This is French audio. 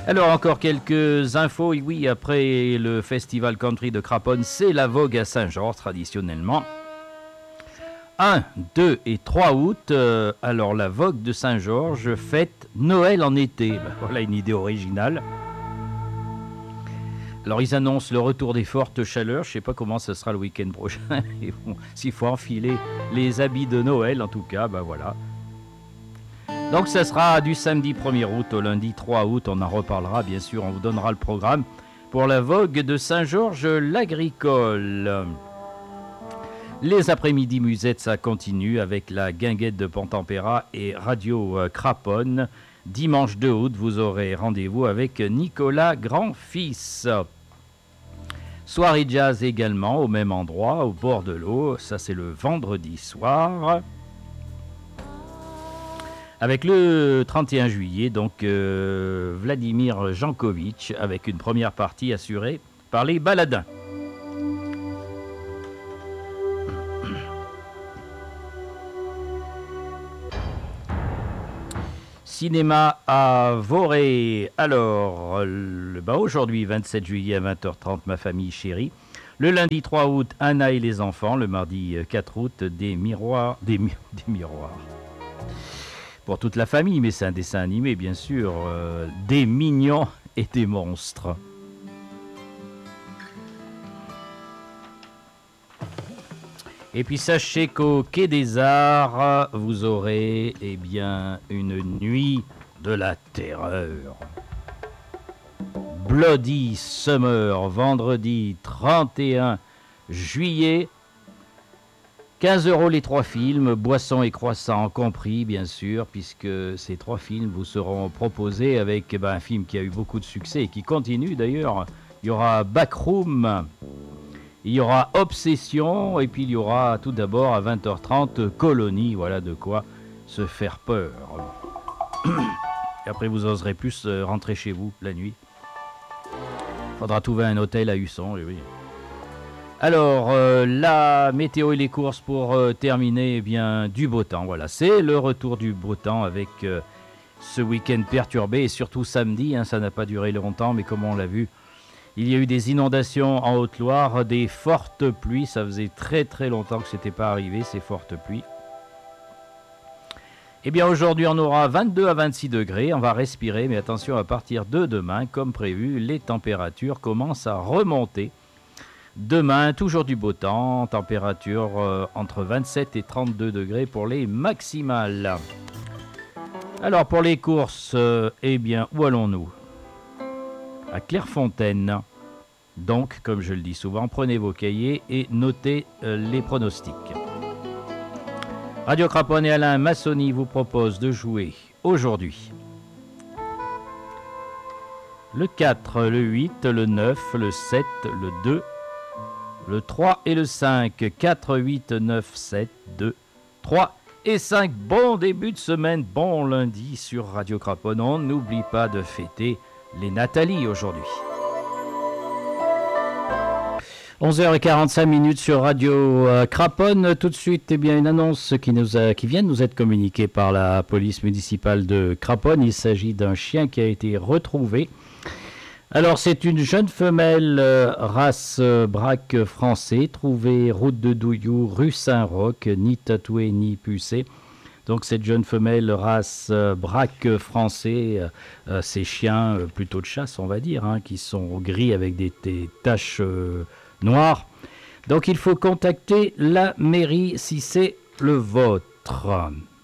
Alors encore quelques infos. Oui, après le festival country de Craponne, c'est la vogue à Saint-Georges traditionnellement. 1, 2 et 3 août, alors la vogue de Saint-Georges fête Noël en été. Ben, voilà une idée originale. Alors ils annoncent le retour des fortes chaleurs. Je ne sais pas comment ça sera le week-end prochain. Et bon, s'il faut enfiler les habits de Noël, en tout cas, ben voilà. Donc ça sera du samedi 1er août au lundi 3 août. On en reparlera bien sûr, on vous donnera le programme pour la vogue de Saint-Georges-l'Agricole. Les après-midi musettes, ça continue avec la guinguette de Pont-Tempéra et Radio Craponne. Dimanche 2 août, vous aurez rendez-vous avec Nicolas Grand-Fils. Soirée jazz également au même endroit, au bord de l'eau. Ça, c'est le vendredi soir. Avec le 31 juillet, donc Vladimir Jankovic, avec une première partie assurée par les Baladins. Cinéma à Voré. Alors, aujourd'hui, 27 juillet à 20h30, Ma famille chérie. Le lundi 3 août, Anna et les enfants. Le mardi 4 août, des miroirs. Des miroirs. Pour toute la famille, mais c'est un dessin animé, bien sûr. Des mignons et des monstres. Et puis sachez qu'au Quai des Arts, vous aurez une nuit de la terreur. Bloody Summer, vendredi 31 juillet. 15 € les 3 films, boissons et croissants compris, bien sûr, puisque ces 3 films vous seront proposés avec un film qui a eu beaucoup de succès et qui continue d'ailleurs. Il y aura Backroom. Il y aura Obsession, et puis il y aura tout d'abord à 20h30 Colonie, voilà de quoi se faire peur. Et après vous oserez plus rentrer chez vous la nuit. Faudra trouver un hôtel à Husson, oui. Alors, la météo et les courses pour terminer, du beau temps, voilà. C'est le retour du beau temps avec ce week-end perturbé, et surtout samedi, ça n'a pas duré longtemps, mais comme on l'a vu, il y a eu des inondations en Haute-Loire, des fortes pluies. Ça faisait très très longtemps que ce n'était pas arrivé, ces fortes pluies. Aujourd'hui, on aura 22 à 26 degrés. On va respirer, mais attention, à partir de demain, comme prévu, les températures commencent à remonter. Demain, toujours du beau temps. Température entre 27 et 32 degrés pour les maximales. Alors, pour les courses, où allons-nous ? À Clairefontaine. Donc, comme je le dis souvent, prenez vos cahiers et notez les pronostics. Radio Craponne et Alain Massoni vous proposent de jouer aujourd'hui le 4, le 8, le 9, le 7, le 2, le 3 et le 5. 4, 8, 9, 7, 2, 3 et 5. Bon début de semaine, bon lundi sur Radio Craponne. On n'oublie pas de fêter les Nathalie aujourd'hui. 11h45 sur Radio Craponne. Tout de suite, une annonce qui vient de nous être communiquée par la police municipale de Craponne. Il s'agit d'un chien qui a été retrouvé. Alors, c'est une jeune femelle race braque français, trouvée route de Douillou, rue Saint-Roch, ni tatouée ni pucée. Donc cette jeune femelle race braque français, ces chiens plutôt de chasse on va dire, qui sont gris avec des taches noires. Donc il faut contacter la mairie si c'est le vôtre.